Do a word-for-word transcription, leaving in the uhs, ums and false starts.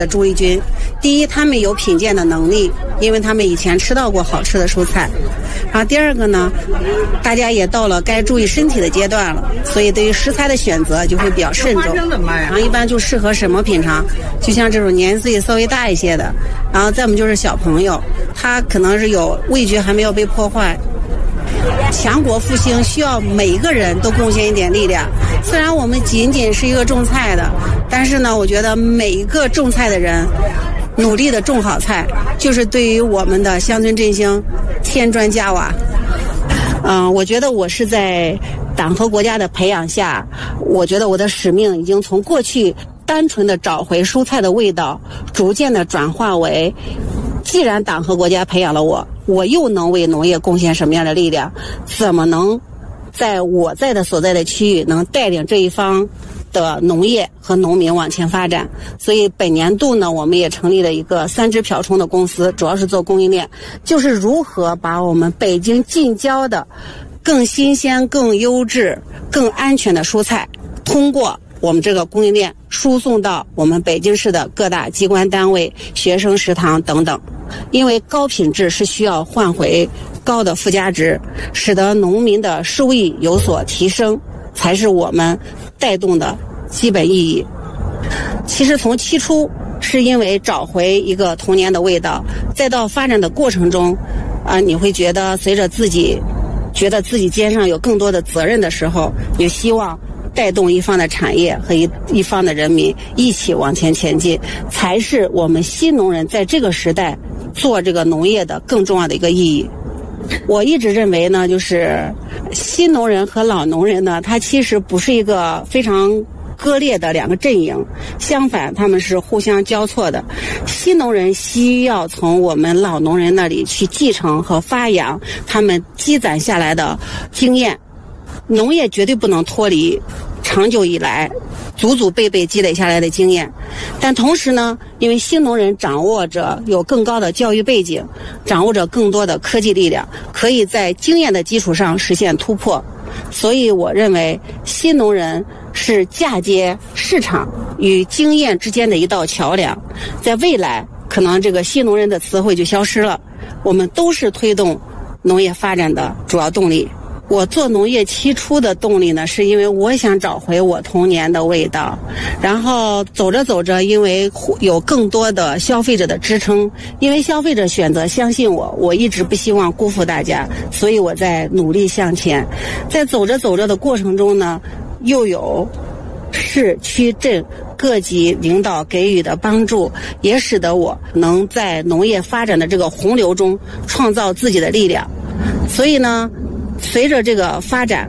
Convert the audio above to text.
朱丽君，第一，他们有品鉴的能力，因为他们以前吃到过好吃的蔬菜。然后第二个呢，大家也到了该注意身体的阶段了，所以对于食材的选择就会比较慎重。然后一般就适合什么品尝，就像这种年岁稍微大一些的，然后再么就是小朋友，他可能是有味觉还没有被破坏。强国复兴需要每一个人都贡献一点力量。虽然我们仅仅是一个种菜的，但是呢，我觉得每一个种菜的人努力的种好菜，就是对于我们的乡村振兴添砖加瓦。嗯、呃，我觉得我是在党和国家的培养下，我觉得我的使命已经从过去单纯的找回蔬菜的味道，逐渐的转化为，既然党和国家培养了我，我又能为农业贡献什么样的力量？怎么能在我在的所在的区域能带领这一方的农业和农民往前发展？所以本年度呢，我们也成立了一个三只瓢虫的公司，主要是做供应链，就是如何把我们北京近郊的更新鲜、更优质、更安全的蔬菜，通过我们这个供应链输送到我们北京市的各大机关单位、学生食堂等等。因为高品质是需要换回高的附加值，使得农民的收益有所提升，才是我们带动的基本意义。其实从起初是因为找回一个童年的味道，再到发展的过程中，啊、呃，你会觉得随着自己觉得自己肩上有更多的责任的时候，你希望带动一方的产业和一一方的人民一起往前前进，才是我们新农人在这个时代做这个农业的更重要的一个意义。我一直认为呢，就是新农人和老农人呢，他其实不是一个非常割裂的两个阵营，相反他们是互相交错的。新农人需要从我们老农人那里去继承和发扬他们积攒下来的经验。农业绝对不能脱离长久以来祖祖辈辈积累下来的经验，但同时呢，因为新农人掌握着有更高的教育背景，掌握着更多的科技力量，可以在经验的基础上实现突破。所以我认为新农人是嫁接市场与经验之间的一道桥梁，在未来可能这个新农人的词汇就消失了，我们都是推动农业发展的主要动力。我做农业起初的动力呢，是因为我想找回我童年的味道，然后走着走着，因为有更多的消费者的支撑，因为消费者选择相信我，我一直不希望辜负大家，所以我在努力向前。在走着走着的过程中呢，又有市区镇各级领导给予的帮助，也使得我能在农业发展的这个洪流中创造自己的力量。所以呢，随着这个发展，